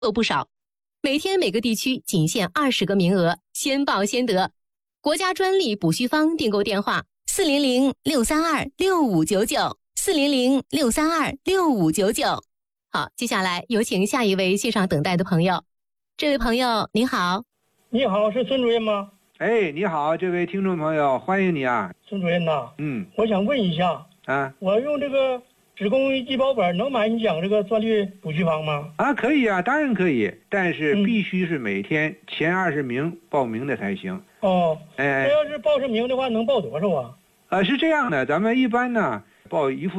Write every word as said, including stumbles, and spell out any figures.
有不少，每天每个地区仅限二十个名额，先报先得。国家专利补虚方订购电话：四零零六三二六五九九，四零零六三二六五九九。好，接下来有请下一位线上等待的朋友。这位朋友您好。 你好，是孙主任吗？ 哎，你好，这位听众朋友，欢迎你啊。 孙主任呐， 嗯， 我想问一下啊， 我用这个职工医保本能买你讲这个专利补虚方吗？ 啊，可以啊，当然可以，但是必须是每天前二十名报名的才行。 哦， 哎， 这要是报上名的话，能报多少啊？ 呃，是这样的，咱们一般呢报一副